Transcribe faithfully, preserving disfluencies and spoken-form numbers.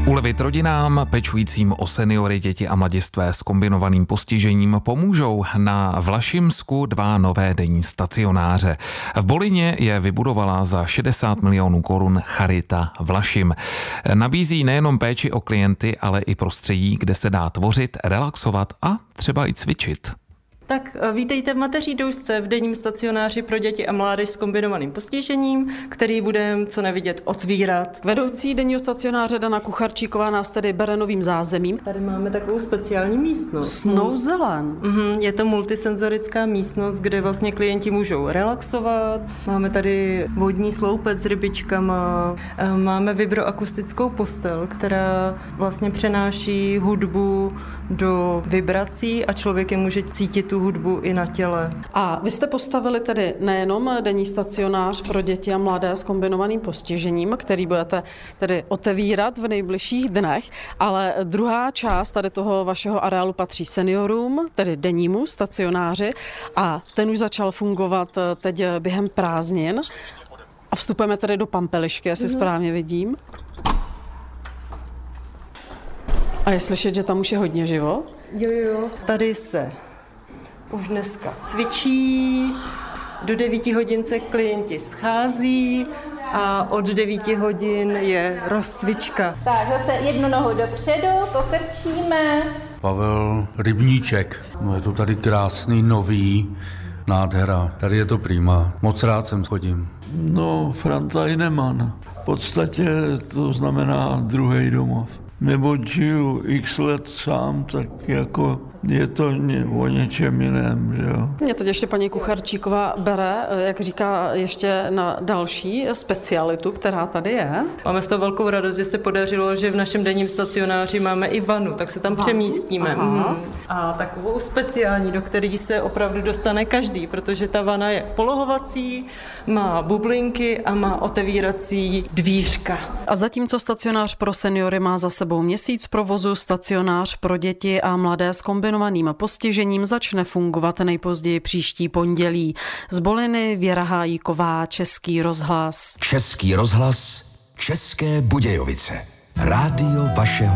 Ulevit rodinám pečujícím o seniory, děti a mladistvé s kombinovaným postižením pomůžou na Vlašimsku dva nové denní stacionáře. V Bolíně je vybudovala za šedesát milionů korun Charita Vlašim. Nabízí nejenom péči o klienty, ale i prostředí, kde se dá tvořit, relaxovat a třeba i cvičit. Tak vítejte v Mateří doušce v denním stacionáři pro děti a mládež s kombinovaným postižením, který budeme, co nevidět, otvírat. Vedoucí denního stacionáře Dana Kucharčíková nás tedy bere novým zázemím. Tady máme takovou speciální místnost. Snowzeland. Mhm, je to multisenzorická místnost, kde vlastně klienti můžou relaxovat. Máme tady vodní sloupec s rybičkama. Máme vibroakustickou postel, která vlastně přenáší hudbu do vibrací a člověk je může cítit tu hudbu i na těle. A vy jste postavili tedy nejenom denní stacionář pro děti a mladé s kombinovaným postižením, který budete tedy otevírat v nejbližších dnech, ale druhá část tady toho vašeho areálu patří seniorům, tedy dennímu stacionáři, a ten už začal fungovat teď během prázdnin. A vstupujeme tedy do Pampelišky, jestli mm. správně vidím. A je slyšet, že tam už je hodně živo? Jo, jo, tady se už dneska cvičí, do devíti hodin se klienti schází a od devíti hodin je rozcvička. Tak zase jednu nohu dopředu, pokrčíme. Pavel Rybníček, no je to tady krásný, nový, nádhera, tady je to prima, moc rád sem chodím. No, Franta Heinemann, v podstatě to znamená druhý domov. Neboť žiju x let sám, tak jako je to o něčem jiném, že jo. Mě teď ještě paní Kucharčíková bere, jak říká, ještě na další specialitu, která tady je. Máme z toho velkou radost, že se podařilo, že v našem denním stacionáři máme i vanu, tak se tam vanu? přemístíme. Mm. A takovou speciální, do které se opravdu dostane každý, protože ta vana je polohovací, má bublinky a má otevírací dvířka. A zatímco stacionář pro seniory má za sebou měsíc provozu, stacionář pro děti a mladé s kombinovaným postižením začne fungovat nejpozději příští pondělí. Z Boliny Věra Hájíková, Český rozhlas. Český rozhlas, České Budějovice. Rádio vašeho